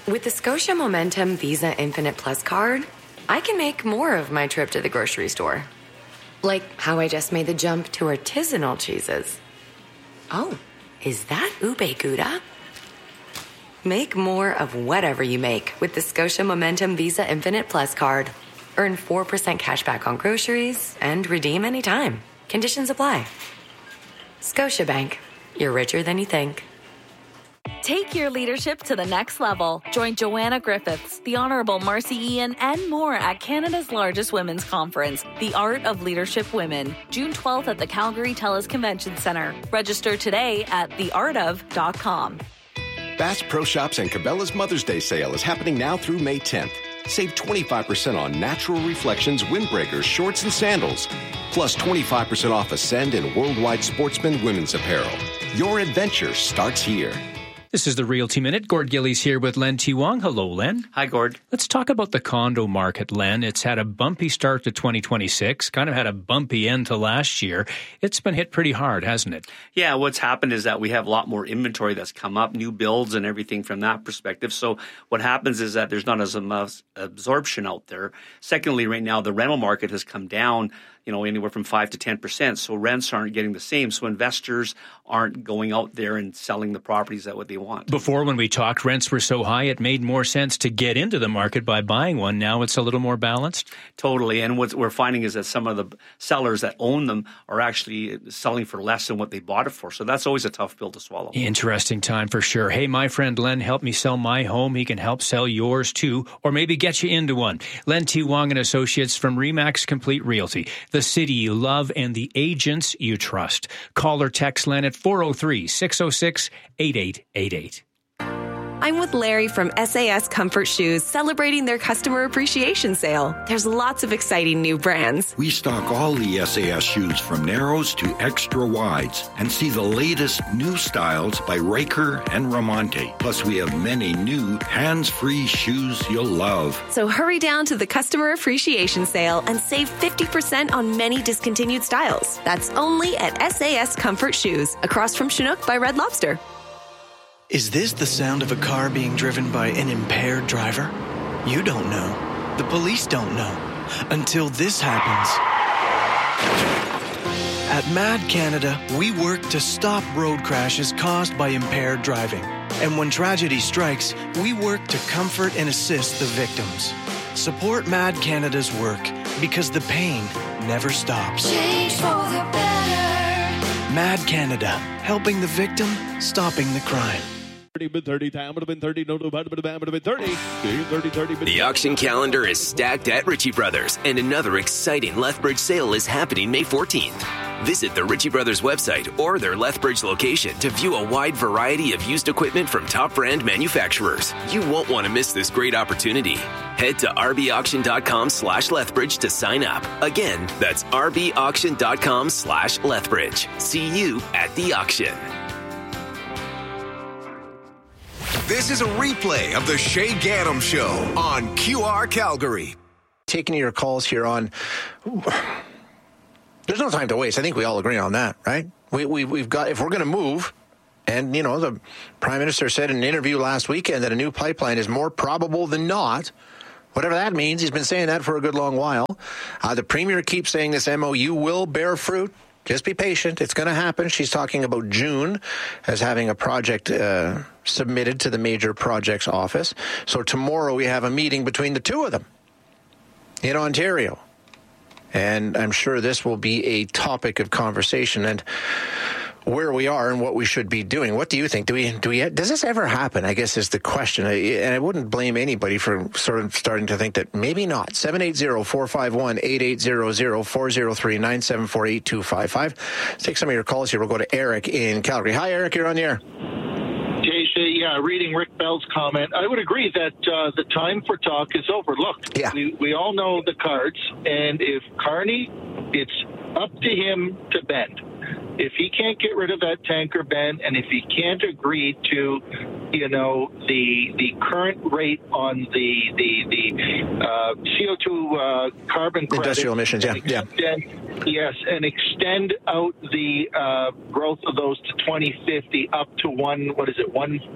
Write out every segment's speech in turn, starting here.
With the Scotia Momentum Visa Infinite Plus card, I can make more of my trip to the grocery store. Like how I just made the jump to artisanal cheeses. Oh, is that ube gouda? Make more of whatever you make with the Scotia Momentum Visa Infinite Plus card. Earn 4% cash back on groceries and redeem anytime. Conditions apply. Scotiabank. You're richer than you think. Take your leadership to the next level. Join Joanna Griffiths, the Honourable Marcy Ian, and more at Canada's largest women's conference, The Art of Leadership Women, June 12th at the Calgary TELUS Convention Centre. Register today at theartof.com. Bass Pro Shops and Cabela's Mother's Day sale is happening now through May 10th. Save 25% on Natural Reflections windbreakers, shorts, and sandals. Plus 25% off Ascend and Worldwide Sportsman women's apparel. Your adventure starts here. This is the Realty Minute. Gord Gillies here with Len T. Wong. Hello, Len. Hi, Gord. Let's talk about the condo market, Len. It's had a bumpy start to 2026, kind of had a bumpy end to last year. It's been hit pretty hard, hasn't it? Yeah, what's happened is that we have a lot more inventory that's come up, new builds and everything from that perspective. So what happens is that there's not as much absorption out there. Secondly, right now, the rental market has come down, anywhere from 5 to 10%. So rents aren't getting the same. So investors aren't going out there and selling the properties at what they want. Before, when we talked, rents were so high, it made more sense to get into the market by buying one. Now it's a little more balanced. Totally. And what we're finding is that some of the sellers that own them are actually selling for less than what they bought it for. So that's always a tough pill to swallow. Interesting time for sure. Hey, my friend Len helped me sell my home. He can help sell yours too, or maybe get you into one. Len T. Wong and Associates from RE/MAX Complete Realty. The city you love and the agents you trust. Call or text Len at 403-606-8888. I'm with Larry from SAS Comfort Shoes, celebrating their customer appreciation sale. There's lots of exciting new brands. We stock all the SAS shoes from narrows to extra wides and see the latest new styles by Riker and Ramonte. Plus, we have many new hands-free shoes you'll love. So hurry down to the customer appreciation sale and save 50% on many discontinued styles. That's only at SAS Comfort Shoes, across from Chinook by Red Lobster. Is this the sound of a car being driven by an impaired driver? You don't know. The police don't know. Until this happens. At MAD Canada, we work to stop road crashes caused by impaired driving. And when tragedy strikes, we work to comfort and assist the victims. Support MAD Canada's work because the pain never stops. Change for the better. MAD Canada, helping the victim, stopping the crime. The auction calendar is stacked at Ritchie Brothers, and another exciting Lethbridge sale is happening May 14th. Visit the Ritchie Brothers website or their Lethbridge location to view a wide variety of used equipment from top brand manufacturers. You won't want to miss this great opportunity. Head to rbauction.com/Lethbridge to sign up. Again, that's rbauction.com/Lethbridge. See you at the auction. This is a replay of the Shay Gaddam Show on QR Calgary. Taking your calls here on... There's no time to waste. I think we all agree on that, right? We've got... If we're going to move, and, the Prime Minister said in an interview last weekend that a new pipeline is more probable than not, whatever that means, he's been saying that for a good long while. The Premier keeps saying this MOU will bear fruit. Just be patient. It's going to happen. She's talking about June as having a project submitted to the Major Projects Office. So tomorrow we have a meeting between the two of them in Ontario. And I'm sure this will be a topic of conversation and where we are and what we should be doing. What do you think? Does this ever happen? I guess is the question. And I wouldn't blame anybody for sort of starting to think that maybe not. 780-451-8800, 403-974-8255. Let's take some of your calls here. We'll go to Eric in Calgary. Hi, Eric. You're on the air. Yeah, reading Rick Bell's comment, I would agree that the time for talk is over. Look, we all know the cards, and if Carney, it's up to him to bend. If he can't get rid of that tanker ban, and if he can't agree to, the current rate on the CO2 carbon credit, industrial emissions, and extend out the growth of those to 2050 up to 1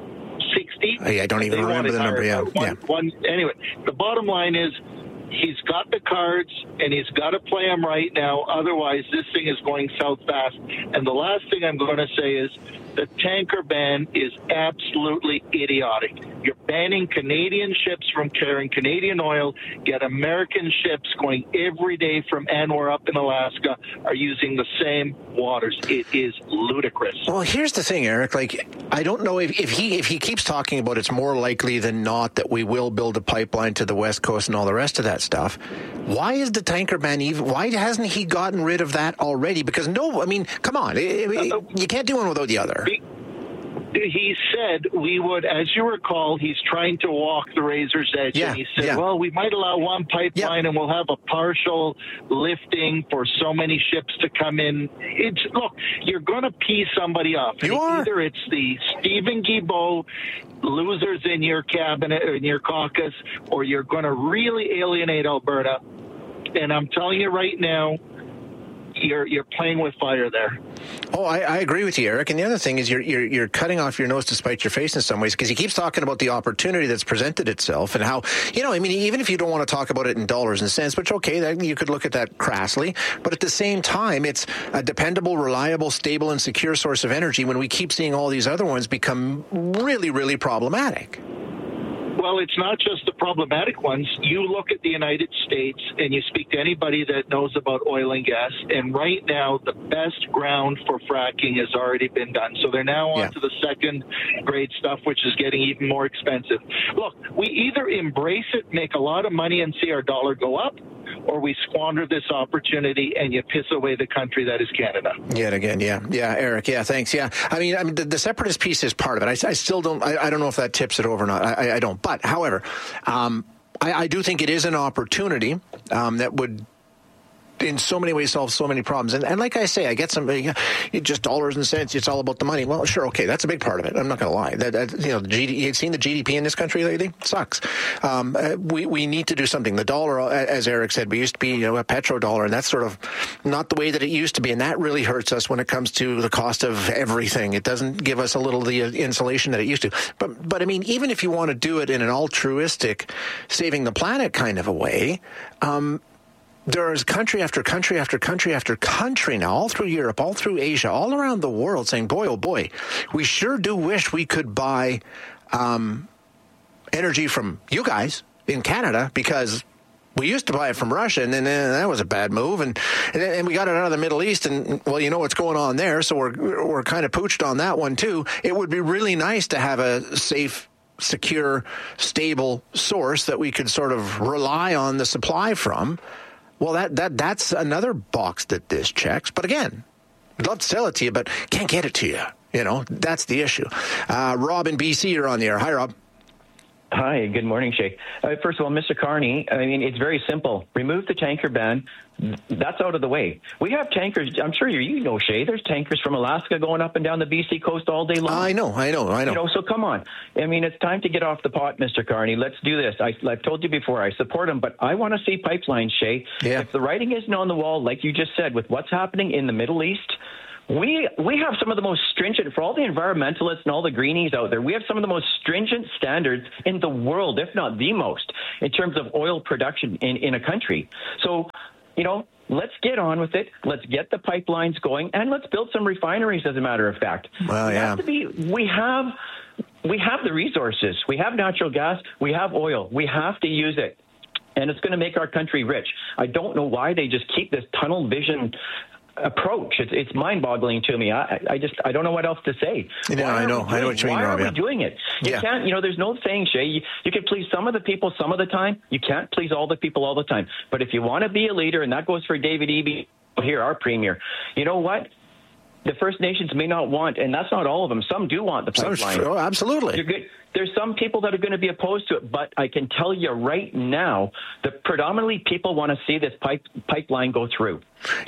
60. I don't even remember the number. Anyway, the bottom line is he's got the cards and he's got to play them right now. Otherwise, this thing is going south fast. And the last thing I'm going to say is the tanker ban is absolutely idiotic. You're banning Canadian ships from carrying Canadian oil, yet American ships going every day from Anwar up in Alaska are using the same waters. It is ludicrous. Well, here's the thing, Eric. I don't know if he keeps talking about it's more likely than not that we will build a pipeline to the West Coast and all the rest of that stuff. Why is the tanker ban even? Why hasn't he gotten rid of that already? Because come on, you can't do one without the other. He said we would, as you recall, he's trying to walk the razor's edge. And he said, well, we might allow one pipeline and we'll have a partial lifting for so many ships to come in. Look, you're going to pee somebody off. Either it's the Stephen Guilbeault losers in your cabinet, in your caucus, or you're going to really alienate Alberta. And I'm telling you right now, you're playing with fire there. Oh, I agree with you, Eric. And the other thing is you're cutting off your nose to spite your face in some ways, because he keeps talking about the opportunity that's presented itself and how, even if you don't want to talk about it in dollars and cents, which, okay, you could look at that crassly, but at the same time, it's a dependable, reliable, stable, and secure source of energy when we keep seeing all these other ones become really, really problematic. Well, it's not just the problematic ones. You look at the United States and you speak to anybody that knows about oil and gas, and right now the best ground for fracking has already been done. So they're now on to the second grade stuff, which is getting even more expensive. Look, we either embrace it, make a lot of money and see our dollar go up, or we squander this opportunity and you piss away the country that is Canada. Yet again, Eric, thanks. I mean, the separatist piece is part of it. I still don't. I don't know if that tips it over or not. I don't. But however, I do think it is an opportunity that would, in so many ways, solve so many problems. And like I say, I get some just dollars and cents. It's all about the money. Well, sure, okay, that's a big part of it. I'm not going to lie. You've seen the GDP in this country lately? It sucks. We need to do something. The dollar, as Eric said, we used to be a petrodollar, and that's sort of not the way that it used to be. And that really hurts us when it comes to the cost of everything. It doesn't give us a little the insulation that it used to. But I mean, even if you want to do it in an altruistic, saving the planet kind of a way, there is country after country after country after country now, all through Europe, all through Asia, all around the world, saying, boy, oh boy, we sure do wish we could buy energy from you guys in Canada, because we used to buy it from Russia, and then that was a bad move, and we got it out of the Middle East, and, well, you know what's going on there, so we're kind of pooched on that one, too. It would be really nice to have a safe, secure, stable source that we could sort of rely on the supply from. Well, that's another box that this checks. But again, I'd love to sell it to you, but can't get it to you. That's the issue. Rob in BC, you're on the air. Hi, Rob. Hi, good morning, Shay. First of all, Mr. Carney, I mean, it's very simple. Remove the tanker ban. That's out of the way. We have tankers. I'm sure you know, Shay. There's tankers from Alaska going up and down the BC coast all day long. I know. So come on. I mean, it's time to get off the pot, Mr. Carney. Let's do this. I've told you before, I support them, but I want to see pipelines, Shay. Yeah. If the writing isn't on the wall, like you just said, with what's happening in the Middle East, we have some of the most stringent, for all the environmentalists and all the greenies out there, we have some of the most stringent standards in the world, if not the most, in terms of oil production in a country. So, let's get on with it. Let's get the pipelines going, and let's build some refineries, as a matter of fact. Well, yeah. We have the resources. We have natural gas. We have oil. We have to use it, and it's going to make our country rich. I don't know why they just keep this tunnel vision approach. It's mind-boggling to me. I don't know what else to say. I know what you mean, Rob. Why are we doing it? You can't, there's no saying, Shay, you can please some of the people some of the time. You can't please all the people all the time. But if you want to be a leader, and that goes for David Eby here, our premier, you know what? The First Nations may not want, and that's not all of them. Some do want the pipeline. Oh, absolutely. There's some people that are going to be opposed to it, but I can tell you right now that predominantly people want to see this pipeline go through.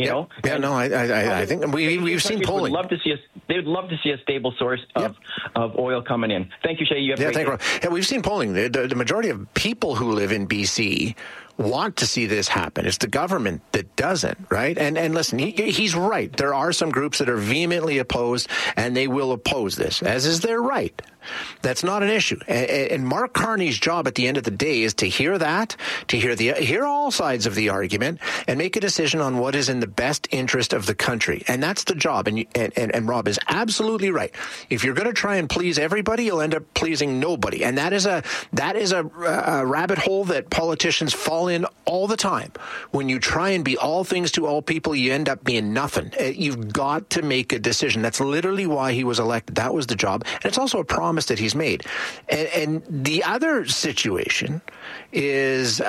I think we've seen polling. They would love to see a stable source of oil coming in. Thank you, Shay. You have we've seen polling. The majority of people who live in BC want to see this happen. It's the government that doesn't, right? And listen, he's right. There are some groups that are vehemently opposed, and they will oppose this, as is their right. That's not an issue. And Mark Carney's job at the end of the day is to hear that, to hear all sides of the argument, and make a decision on what is in the best interest of the country. And that's the job. And Rob is absolutely right. If you're going to try and please everybody, you'll end up pleasing nobody. And that is a rabbit hole that politicians fall in all the time. When you try and be all things to all people, you end up being nothing. You've got to make a decision. That's literally why he was elected. That was the job. And it's also a promise that he's made. And the other situation is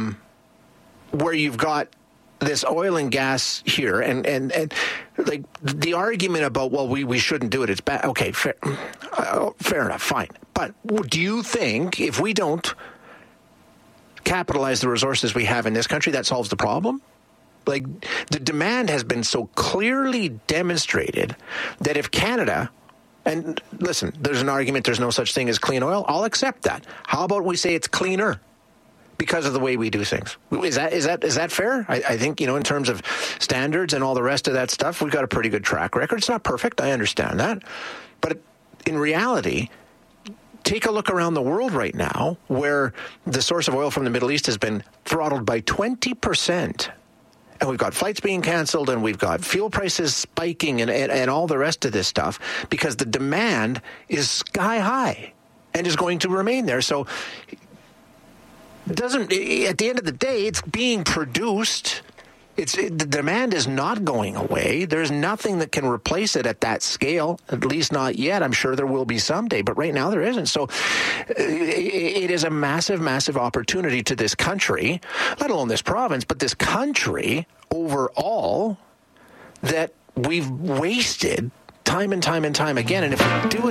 where you've got this oil and gas here, and like the argument about, well, we shouldn't do it, it's bad. Okay, fair enough, fine. But do you think if we don't capitalize the resources we have in this country, that solves the problem? Like, the demand has been so clearly demonstrated that if Canada, and listen, there's an argument there's no such thing as clean oil, I'll accept that. How about we say it's cleaner because of the way we do things? Is that fair? I think, in terms of standards and all the rest of that stuff, we've got a pretty good track record. It's not perfect, I understand that. But in reality, take a look around the world right now where the source of oil from the Middle East has been throttled by 20%. And we've got flights being canceled, and we've got fuel prices spiking and all the rest of this stuff because the demand is sky high and is going to remain there. So at the end of the day, it's being produced. The demand is not going away. There's nothing that can replace it at that scale, at least not yet. I'm sure there will be someday, but right now there isn't. So it is a massive, massive opportunity to this country, let alone this province, but this country overall that we've wasted time and time and time again. And if we do it